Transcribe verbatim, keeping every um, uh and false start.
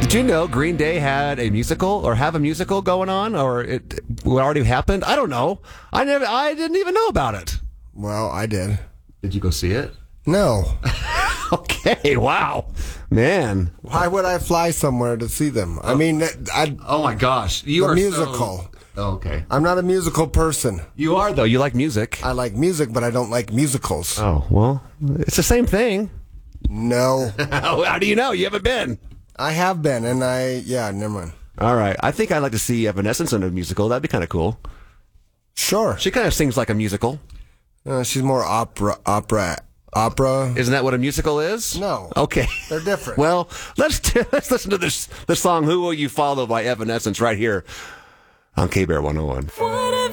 Did you know Green Day had a musical or have a musical going on, or it already happened? I don't know. I never. I didn't even know about it. Well, I did. Did you go see it? No. Okay. Wow, man. Why would I fly somewhere to see them? I mean, I. Oh my gosh, you the are musical. So... Oh, okay. I'm not a musical person. You are though. You like music. I like music, but I don't like musicals. Oh well, it's the same thing. No. how, how do you know? You haven't been. I have been, and I, yeah, never mind. All right. I think I'd like to see Evanescence in a musical. That'd be kind of cool. Sure. She kind of sings like a musical. Uh, she's more opera, opera, opera. Isn't that what a musical is? No. Okay. They're different. Well, let's t- let's listen to this the song "Who Will You Follow" by Evanescence right here on K-Bear one oh one.